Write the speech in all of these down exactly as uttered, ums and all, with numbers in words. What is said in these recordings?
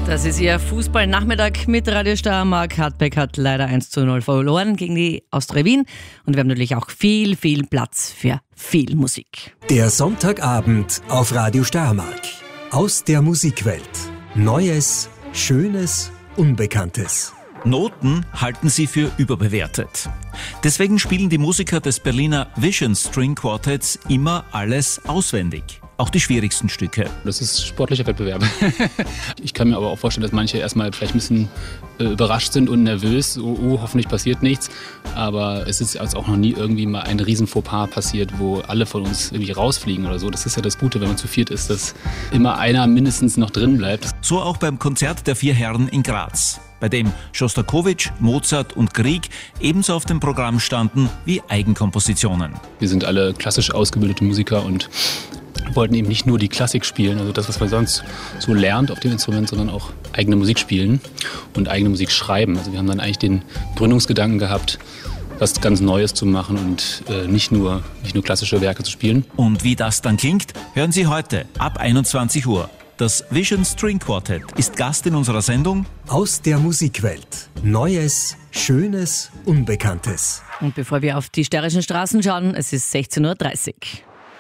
Das ist Ihr Fußballnachmittag mit Radio Steiermark. Hartberg hat leider eins zu null verloren gegen die Austria Wien. Und wir haben natürlich auch viel, viel Platz für viel Musik. Der Sonntagabend auf Radio Steiermark. Aus der Musikwelt. Neues, Schönes, Unbekanntes. Noten halten sie für überbewertet. Deswegen spielen die Musiker des Berliner Vision String Quartets immer alles auswendig. Auch die schwierigsten Stücke. Das ist sportlicher Wettbewerb. Ich kann mir aber auch vorstellen, dass manche erstmal vielleicht ein bisschen äh, überrascht sind und nervös. Oh, oh, hoffentlich passiert nichts. Aber es ist also auch noch nie irgendwie mal ein riesen Fauxpas passiert, wo alle von uns irgendwie rausfliegen oder so. Das ist ja das Gute, wenn man zu viert ist, dass immer einer mindestens noch drin bleibt. So auch beim Konzert der vier Herren in Graz, bei dem Schostakowitsch, Mozart und Grieg ebenso auf dem Programm standen wie Eigenkompositionen. Wir sind alle klassisch ausgebildete Musiker und wollten eben nicht nur die Klassik spielen, also das, was man sonst so lernt auf dem Instrument, sondern auch eigene Musik spielen und eigene Musik schreiben. Also wir haben dann eigentlich den Gründungsgedanken gehabt, was ganz Neues zu machen und äh, nicht nur, nicht nur klassische Werke zu spielen. Und wie das dann klingt, hören Sie heute ab einundzwanzig Uhr. Das Vision String Quartet ist Gast in unserer Sendung Aus der Musikwelt. Neues, Schönes, Unbekanntes. Und bevor wir auf die steirischen Straßen schauen, es ist sechzehn Uhr dreißig.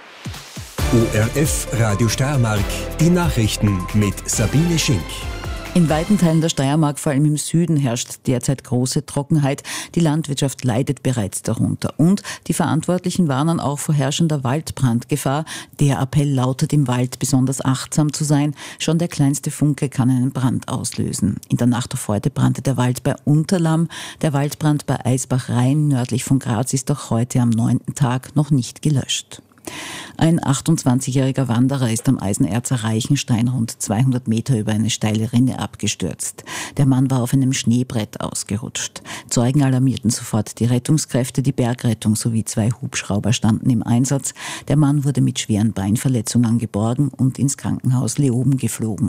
O R F Radio Steiermark, die Nachrichten mit Sabine Schink. In weiten Teilen der Steiermark, vor allem im Süden, herrscht derzeit große Trockenheit. Die Landwirtschaft leidet bereits darunter. Und die Verantwortlichen warnen auch vor herrschender Waldbrandgefahr. Der Appell lautet, im Wald besonders achtsam zu sein. Schon der kleinste Funke kann einen Brand auslösen. In der Nacht auf heute brannte der Wald bei Unterlamm. Der Waldbrand bei Eisbach-Rhein nördlich von Graz ist auch heute am neunten Tag noch nicht gelöscht. Ein achtundzwanzigjähriger Wanderer ist am Eisenerzer Reichenstein rund zweihundert Meter über eine steile Rinne abgestürzt. Der Mann war auf einem Schneebrett ausgerutscht. Zeugen alarmierten sofort die Rettungskräfte, die Bergrettung sowie zwei Hubschrauber standen im Einsatz. Der Mann wurde mit schweren Beinverletzungen geborgen und ins Krankenhaus Leoben geflogen.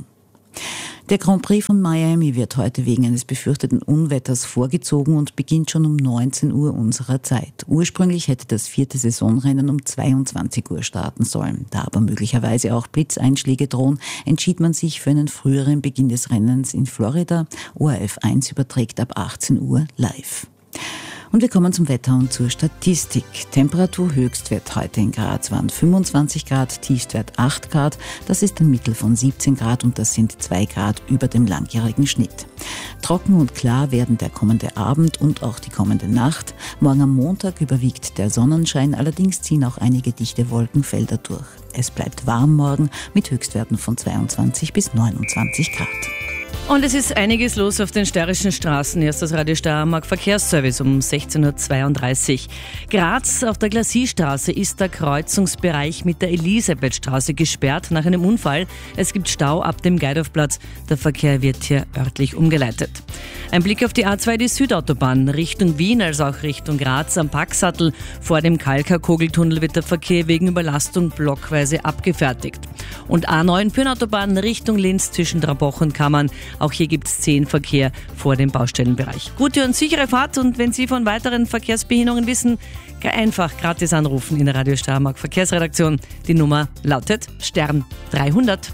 Der Grand Prix von Miami wird heute wegen eines befürchteten Unwetters vorgezogen und beginnt schon um neunzehn Uhr unserer Zeit. Ursprünglich hätte das vierte Saisonrennen um zweiundzwanzig Uhr starten sollen. Da aber möglicherweise auch Blitzeinschläge drohen, entschied man sich für einen früheren Beginn des Rennens in Florida. O R F eins überträgt ab achtzehn Uhr live. Und wir kommen zum Wetter und zur Statistik. Temperatur Höchstwert heute in Graz waren fünfundzwanzig Grad, Tiefstwert acht Grad. Das ist ein Mittel von siebzehn Grad und das sind zwei Grad über dem langjährigen Schnitt. Trocken und klar werden der kommende Abend und auch die kommende Nacht. Morgen am Montag überwiegt der Sonnenschein, allerdings ziehen auch einige dichte Wolkenfelder durch. Es bleibt warm morgen mit Höchstwerten von zweiundzwanzig bis neunundzwanzig Grad. Und es ist einiges los auf den steirischen Straßen. Hier ist das Radio Steiermark Verkehrsservice um sechzehn Uhr zweiunddreißig. Graz auf der Glassiestraße ist der Kreuzungsbereich mit der Elisabethstraße gesperrt nach einem Unfall. Es gibt Stau ab dem Geidorfplatz. Der Verkehr wird hier örtlich umgeleitet. Ein Blick auf die A zwei, die Südautobahn, Richtung Wien als auch Richtung Graz am Packsattel. Vor dem Kalka-Kogeltunnel wird der Verkehr wegen Überlastung blockweise abgefertigt. Und A neun Pyrenautobahn Richtung Linz zwischen Trauboch und Kammern. Auch hier gibt es zehn Verkehr vor dem Baustellenbereich. Gute und sichere Fahrt, und wenn Sie von weiteren Verkehrsbehinderungen wissen, einfach gratis anrufen in der Radio Steiermark Verkehrsredaktion. Die Nummer lautet Stern dreihundert.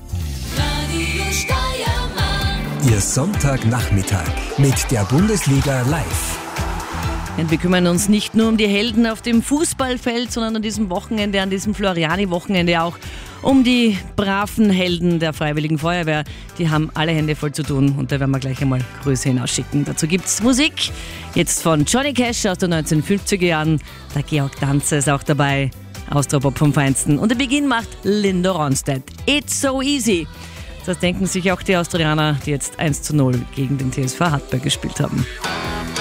Radio Steiermark. Ihr Sonntagnachmittag mit der Bundesliga live. Und wir kümmern uns nicht nur um die Helden auf dem Fußballfeld, sondern an diesem Wochenende, an diesem Floriani-Wochenende auch um die braven Helden der Freiwilligen Feuerwehr. Die haben alle Hände voll zu tun und da werden wir gleich einmal Grüße hinausschicken. Dazu gibt's Musik, jetzt von Johnny Cash aus den neunzehnhundertfünfziger Jahren. Der Georg Danzer ist auch dabei, Austropop vom Feinsten. Und den Beginn macht Linda Ronstadt. It's so easy. Das denken sich auch die Austrianer, die jetzt eins zu null gegen den T S V Hartberg gespielt haben.